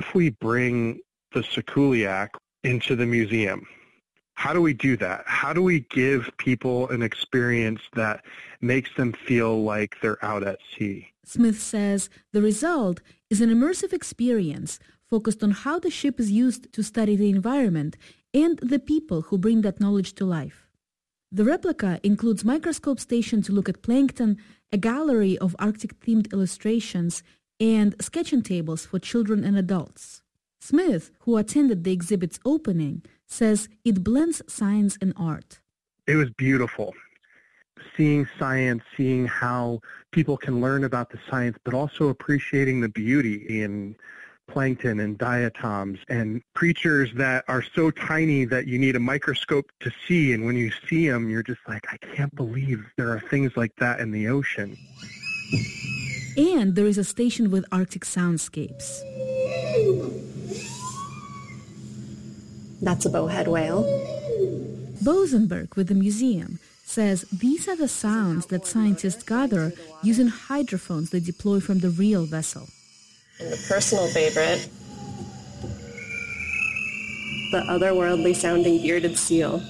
if we bring the Sikuliaq into the museum? How do we do that? How do we give people an experience that makes them feel like they're out at sea? Smith says the result is an immersive experience focused on how the ship is used to study the environment and the people who bring that knowledge to life. The replica includes microscope station to look at plankton, a gallery of Arctic-themed illustrations, and sketching tables for children and adults. Smith, who attended the exhibit's opening, says it blends science and art. It was beautiful. Seeing science, seeing how people can learn about the science, but also appreciating the beauty in plankton and diatoms and creatures that are so tiny that you need a microscope to see. And when you see them, you're just like, I can't believe there are things like that in the ocean. And there is a station with Arctic soundscapes. That's a bowhead whale. Bosenberg with the museum says these are the sounds that scientists gather using hydrophones they deploy from the real vessel. And the personal favorite, the otherworldly sounding bearded seal.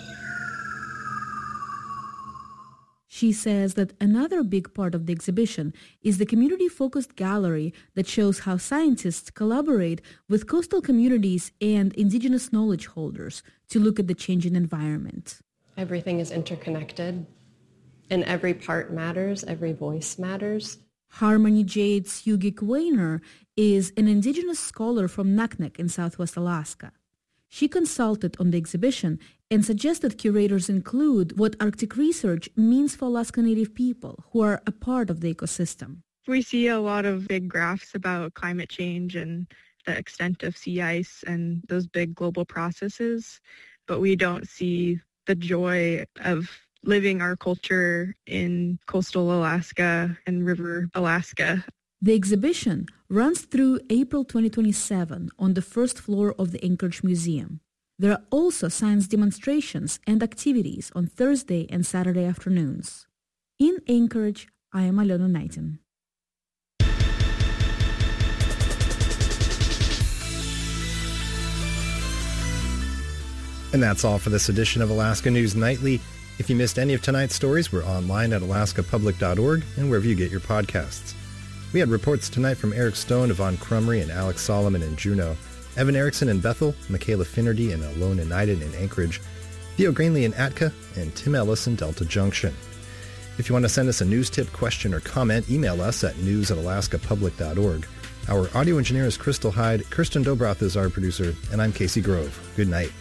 She says that another big part of the exhibition is the community-focused gallery that shows how scientists collaborate with coastal communities and indigenous knowledge holders to look at the changing environment. Everything is interconnected, and every part matters, every voice matters. Harmony Jade Sugik-Weiner is an indigenous scholar from Naknek in southwest Alaska. She consulted on the exhibition and suggested curators include what Arctic research means for Alaska Native people who are a part of the ecosystem. We see a lot of big graphs about climate change and the extent of sea ice and those big global processes, but we don't see the joy of living our culture in coastal Alaska and river Alaska. The exhibition runs through April 2027 on the first floor of the Anchorage Museum. There are also science demonstrations and activities on Thursday and Saturday afternoons. In Anchorage, I am Alona Knighton. And that's all for this edition of Alaska News Nightly. If you missed any of tonight's stories, we're online at alaskapublic.org and wherever you get your podcasts. We had reports tonight from Eric Stone, Yvonne Crumry, and Alex Solomon in Juneau, Evan Erickson in Bethel, Michaela Finnerty and Alona Knighton in Anchorage, Theo Grainley in Atka, and Tim Ellis in Delta Junction. If you want to send us a news tip, question, or comment, email us at news@alaskapublic.org. Our audio engineer is Crystal Hyde, Kirsten Dobroth is our producer, and I'm Casey Grove. Good night.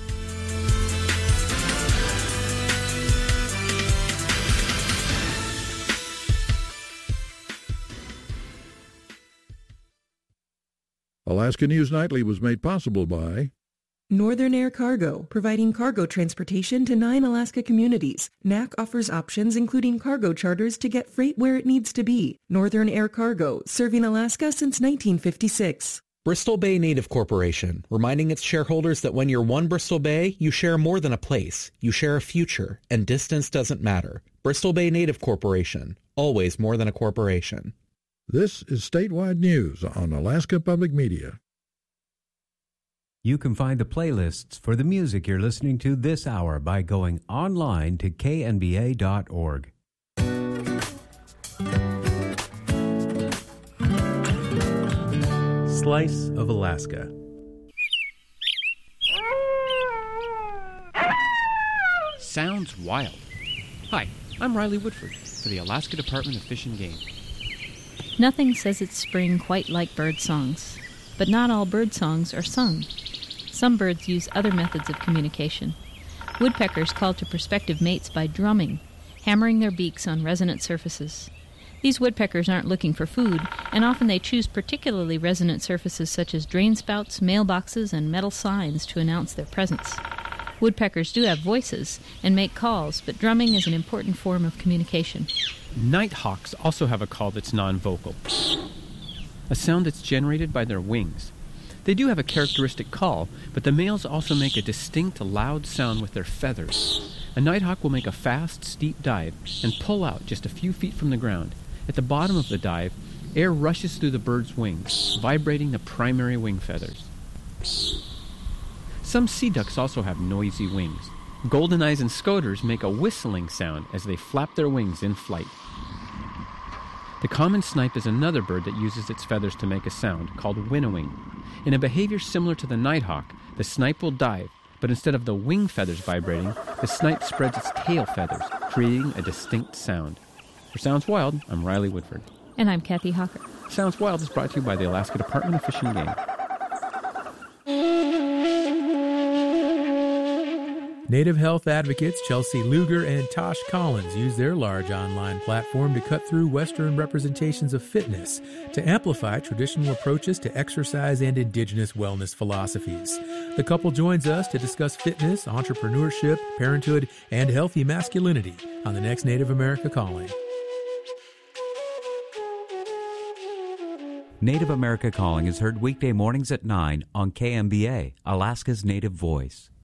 Alaska News Nightly was made possible by Northern Air Cargo, providing cargo transportation to 9 Alaska communities. NAC offers options including cargo charters to get freight where it needs to be. Northern Air Cargo, serving Alaska since 1956. Bristol Bay Native Corporation, reminding its shareholders that when you're one Bristol Bay, you share more than a place. You share a future, and distance doesn't matter. Bristol Bay Native Corporation, always more than a corporation. This is statewide news on Alaska Public Media. You can find the playlists for the music you're listening to this hour by going online to knba.org. Slice of Alaska. Sounds wild. Hi, I'm Riley Woodford for the Alaska Department of Fish and Game. Nothing says it's spring quite like bird songs, but not all bird songs are sung. Some birds use other methods of communication. Woodpeckers call to prospective mates by drumming, hammering their beaks on resonant surfaces. These woodpeckers aren't looking for food, and often they choose particularly resonant surfaces such as drain spouts, mailboxes, and metal signs to announce their presence. Woodpeckers do have voices and make calls, but drumming is an important form of communication. Nighthawks also have a call that's non-vocal, a sound that's generated by their wings. They do have a characteristic call, but the males also make a distinct, loud sound with their feathers. A nighthawk will make a fast, steep dive and pull out just a few feet from the ground. At the bottom of the dive, Air rushes through the bird's wings, vibrating the primary wing feathers. Some sea ducks also have noisy wings. Goldeneyes and scoters make a whistling sound as they flap their wings in flight. The common snipe is another bird that uses its feathers to make a sound called winnowing. In a behavior similar to the nighthawk, the snipe will dive, but instead of the wing feathers vibrating, the snipe spreads its tail feathers, creating a distinct sound. For Sounds Wild, I'm Riley Woodford. And I'm Kathy Hawker. Sounds Wild is brought to you by the Alaska Department of Fish and Game. Native health advocates Chelsea Luger and Tosh Collins use their large online platform to cut through Western representations of fitness to amplify traditional approaches to exercise and indigenous wellness philosophies. The couple joins us to discuss fitness, entrepreneurship, parenthood, and healthy masculinity on the next Native America Calling. Native America Calling is heard weekday mornings at 9 on KMBA, Alaska's Native Voice.